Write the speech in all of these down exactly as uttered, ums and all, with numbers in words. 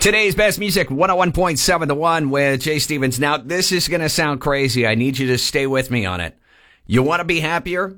Today's best music, one oh one point seven The One with Jay Stevens. Now, this is going to sound crazy. I need you to stay with me on it. You want to be happier?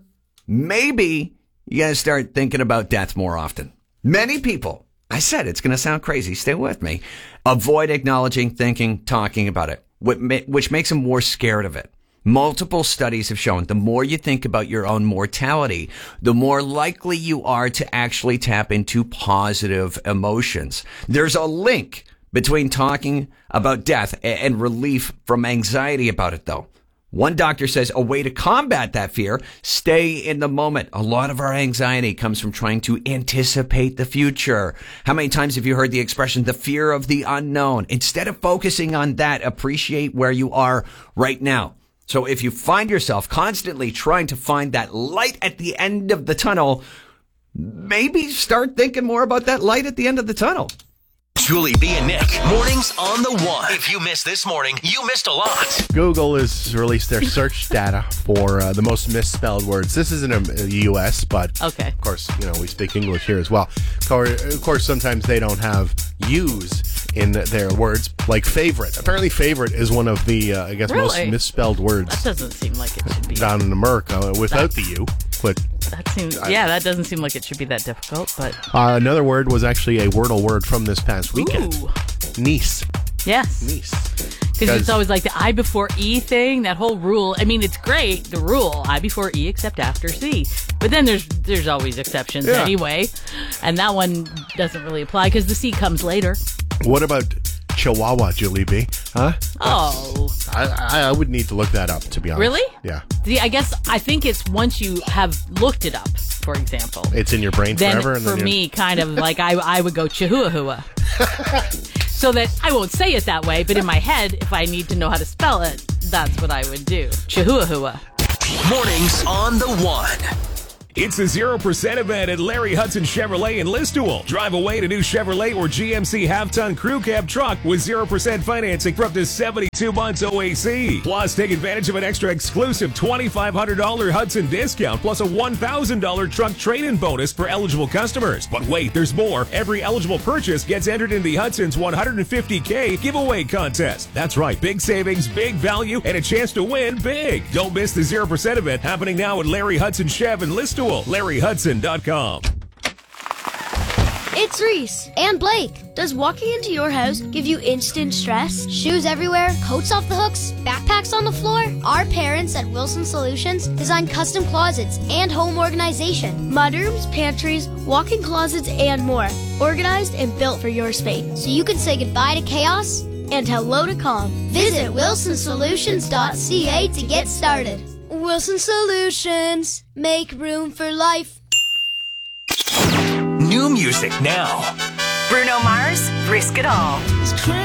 Maybe you got to start thinking about death more often. Many people, I said it's going to sound crazy. Stay with me. Avoid acknowledging, thinking, talking about it, which makes them more scared of it. Multiple studies have shown the more you think about your own mortality, the more likely you are to actually tap into positive emotions. There's a link between talking about death and relief from anxiety about it, though. One doctor says a way to combat that fear, stay in the moment. A lot of our anxiety comes from trying to anticipate the future. How many times have you heard the expression, the fear of the unknown? Instead of focusing on that, appreciate where you are right now. So if you find yourself constantly trying to find that light at the end of the tunnel, maybe start thinking more about that light at the end of the tunnel. Julie B and Nick, mornings on the One. If you missed this morning, you missed a lot. Google has released their search data for uh, the most misspelled words. This isn't a, a U S, but okay. Of course, you know, we speak English here as well. Of course, sometimes they don't have U's in their words, like favorite. Apparently, favorite is one of the, uh, I guess, really? most misspelled words. That doesn't seem like it should be. Down in America, without That's, the U. But that seems, yeah, that doesn't seem like it should be that difficult. But uh, another word was actually a Wordle word from this past weekend. Ooh. Niece. Yes. Niece. Because it's always like the I before E thing, that whole rule. I mean, it's great, the rule, I before E except after C. But then there's there's always exceptions yeah. anyway. And that one doesn't really apply because the C comes later. What about Chihuahua, Julie B? Huh? Oh. I, I would need to look that up, to be honest. Really? Yeah. See, I guess, I think it's once you have looked it up, for example. It's in your brain then forever? And for then me, kind of like, I, I would go Chihuahua. So that I won't say it that way, but in my head, if I need to know how to spell it, that's what I would do. Chihuahua. Mornings on the One. It's a zero percent event at Larry Hudson Chevrolet in Listowel. Drive away to new Chevrolet or G M C half-ton crew cab truck with zero percent financing for up to seventy-two months O A C. Plus, take advantage of an extra exclusive twenty-five hundred dollars Hudson discount plus a one thousand dollars truck trade-in bonus for eligible customers. But wait, there's more. Every eligible purchase gets entered in the Hudson's one hundred fifty K giveaway contest. That's right, big savings, big value, and a chance to win big. Don't miss the zero percent event happening now at Larry Hudson Chev in Listowel. Larry Hudson dot com. It's Reese and Blake. Does walking into your house give you instant stress? Shoes everywhere, coats off the hooks, backpacks on the floor? Our parents at Wilson Solutions design custom closets and home organization. Mudrooms, pantries, walk-in closets, and more. Organized and built for your space. So you can say goodbye to chaos and hello to calm. Visit wilson solutions dot c a to get started. Wilson Solutions. Make room for life. New music now. Bruno Mars, Risk It All.